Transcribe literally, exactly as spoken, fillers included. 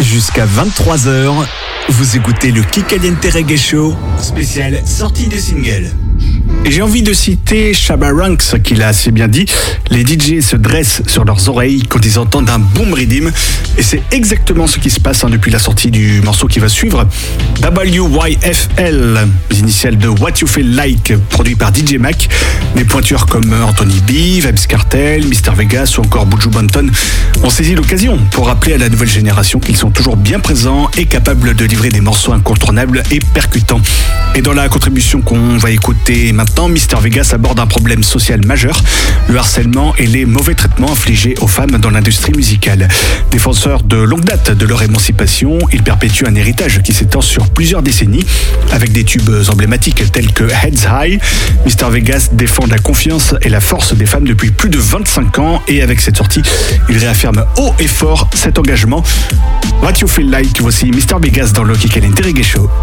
Jusqu'à vingt-trois heures, vous écoutez le Kikaliente Reggae Show, spécial sortie de single. Et j'ai envie de citer Shabba Ranks qui l'a assez bien dit. Les D J se dressent sur leurs oreilles quand ils entendent un boom rhythm. Et c'est exactement ce qui se passe hein, depuis la sortie du morceau qui va suivre. W Y F L, les initiales de What You Feel Like, produit par D J Mac. Des pointures comme Anthony B, Vybz Kartel, Mister Vegas ou encore Buju Banton ont saisi l'occasion pour rappeler à la nouvelle génération qu'ils sont toujours bien présents et capables de livrer des morceaux incontournables et percutants. Et dans la contribution qu'on va écouter maintenant, Mister Vegas aborde un problème social majeur, le harcèlement et les mauvais traitements infligés aux femmes dans l'industrie musicale. Défenseur de longue date de leur émancipation, il perpétue un héritage qui s'étend sur plusieurs décennies, avec des tubes emblématiques tels que Heads High. Mister Vegas défend la confiance et la force des femmes depuis plus de vingt-cinq ans, et avec cette sortie, il réaffirme haut et fort cet engagement. What You Feel Like, voici Mister Vegas dans le Kikaliente Reggae Show.